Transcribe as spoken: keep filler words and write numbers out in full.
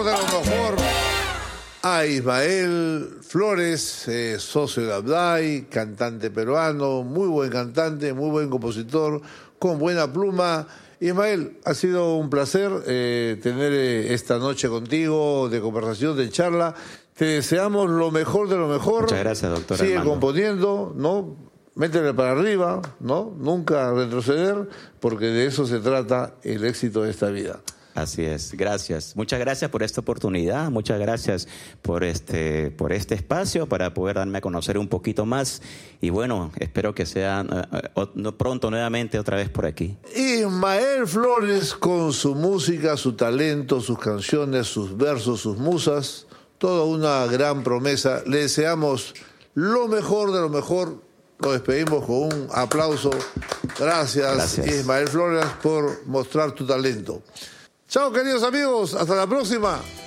De lo mejor a Ismael Flores, eh, socio de Abday, cantante peruano, muy buen cantante, muy buen compositor, con buena pluma. Ismael, ha sido un placer eh, tener eh, esta noche contigo de conversación, de charla. Te deseamos lo mejor de lo mejor. Muchas gracias, doctor Sigue Armando. componiendo, ¿no? Métele para arriba, ¿no? Nunca retroceder, porque de eso se trata el éxito de esta vida. Así es, gracias. Muchas gracias por esta oportunidad, muchas gracias por este, por este espacio para poder darme a conocer un poquito más y bueno, espero que sea uh, pronto nuevamente otra vez por aquí. Ismael Flores con su música, su talento, sus canciones, sus versos, sus musas, toda una gran promesa. Le deseamos lo mejor de lo mejor. Nos despedimos con un aplauso. Gracias, Gracias, Ismael Flores, por mostrar tu talento. Chao, queridos amigos. Hasta la próxima.